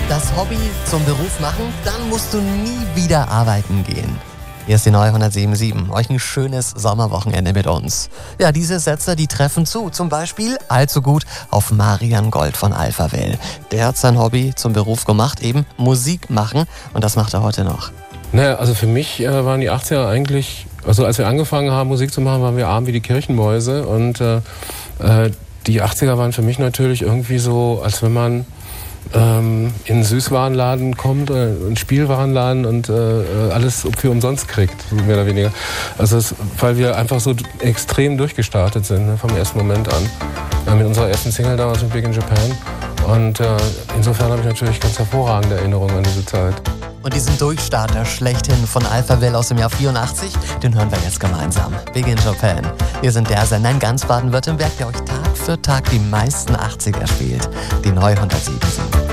Das Hobby zum Beruf machen, dann musst du nie wieder arbeiten gehen. Hier ist die neue 107.7. Euch ein schönes Sommerwochenende mit uns. Ja, diese Sätze, die treffen zu. Zum Beispiel allzu gut auf Marian Gold von Alphaville. Der hat sein Hobby zum Beruf gemacht, eben Musik machen. Und das macht er heute noch. Naja, also für mich waren die 80er eigentlich, also als wir angefangen haben Musik zu machen, waren wir arm wie die Kirchenmäuse. Und die 80er waren für mich natürlich irgendwie so, als wenn man in einen Süßwarenladen kommt, einen Spielwarenladen und alles für umsonst kriegt, so mehr oder weniger. Also weil wir einfach so extrem durchgestartet sind, ne, vom ersten Moment an. Mit unserer ersten Single damals mit Big in Japan. Und insofern habe ich natürlich ganz hervorragende Erinnerungen an diese Zeit. Und diesen Durchstarter schlechthin von Alphaville aus dem Jahr 84, den hören wir jetzt gemeinsam. Big in Japan. Wir sind der Sender in ganz Baden-Württemberg, der euch Tag für Tag die meisten 80er spielt. Die neue 107.7.